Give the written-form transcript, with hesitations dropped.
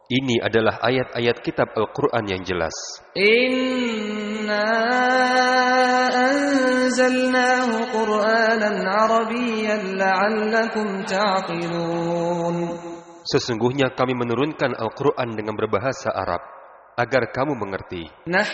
Ini adalah ayat-ayat kitab Al-Quran yang jelas. Inna anzalnahu Qur'anan Arabiyyan la'allakum ta'qilun. Sesungguhnya kami menurunkan Al-Quran dengan berbahasa Arab, agar kamu mengerti.